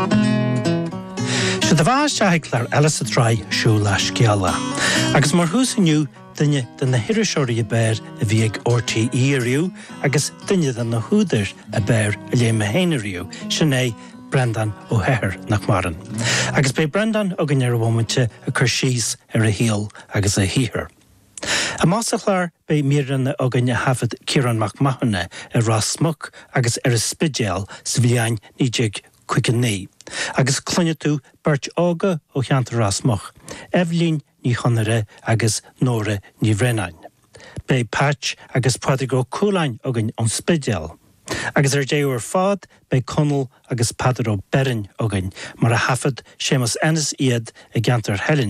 Se de bhá seaiglar Alice a Try siú leis geala. Agus mar hús iniu duine den na hiiriseoirí a beir a bhí ag RTE ariú, agus duine den na húidir a beir a léime héine ariú, sin é Brendan O'Hare nach maran. Agus bei Brendan a gan ar bhhainte a chur síos ar a híal agus a híhir. A másachlar bei míranna a gan a hafad Ciarán McMahony a Rasmuch agus ar a spidéal sa bhíain nídig cuicinné. Agus clunne tú Bert Ága ó cheantar Rasmuch, Evelyn ní chonare agus Nóra ní Brennain. Bei Patch agus Prodigo Cúlain agan an spidéal. Agus ar déú ar fád bei Connell agus Padar ó Berin agan mar a hafad Seamus Ennis iad a geantar Helen